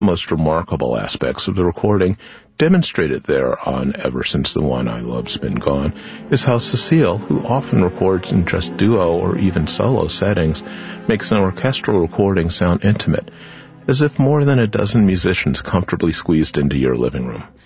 most remarkable aspects of the recording, demonstrated there on Ever Since the One I Love's Been Gone, is how Cecile, who often records in just duo or even solo settings, makes an orchestral recording sound intimate, as if more than a dozen musicians comfortably squeezed into your living room.